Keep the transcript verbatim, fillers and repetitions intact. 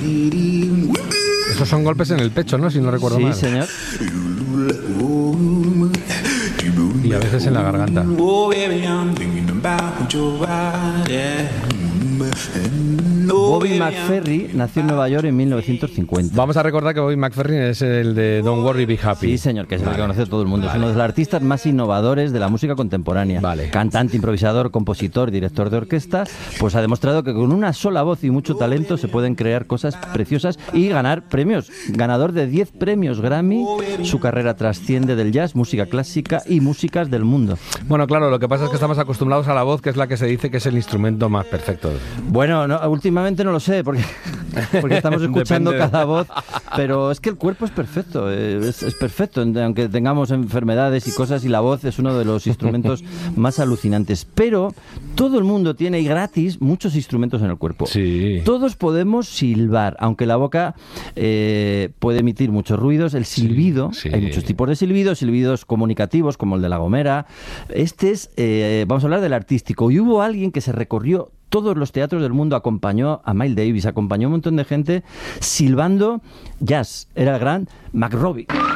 Esos son golpes en el pecho, ¿no? Si no recuerdo sí, mal. Sí, señor. Y a veces en la garganta. Bobby McFerrin nació en Nueva York en mil novecientos cincuenta. Vamos a recordar que Bobby McFerrin es el de Don't Worry, Be Happy. Sí, señor, que es el vale. que conoce todo el mundo. Vale. Es uno de los artistas más innovadores de la música contemporánea. Vale. Cantante, improvisador, compositor, director de orquesta, pues ha demostrado que con una sola voz y mucho talento se pueden crear cosas preciosas y ganar premios. Ganador de diez premios Grammy, su carrera trasciende del jazz, música clásica y músicas del mundo. Bueno, claro, lo que pasa es que estamos acostumbrados a la voz, que es la que se dice que es el instrumento más perfecto. Bueno, no, últimamente no lo sé, porque, porque estamos escuchando Depende. cada voz, pero es que el cuerpo es perfecto, es, es perfecto, aunque tengamos enfermedades y cosas, y la voz es uno de los instrumentos más alucinantes. Pero todo el mundo tiene, y gratis, muchos instrumentos en el cuerpo. Sí. Todos podemos silbar, aunque la boca eh, puede emitir muchos ruidos. El silbido, sí, sí. Hay muchos tipos de silbidos, silbidos comunicativos, como el de La Gomera. Este es, eh, vamos a hablar del artístico. Y hubo alguien que se recorrió todos los teatros del mundo, acompañó a Miles Davis, acompañó a un montón de gente silbando jazz. Era el gran McRobbie.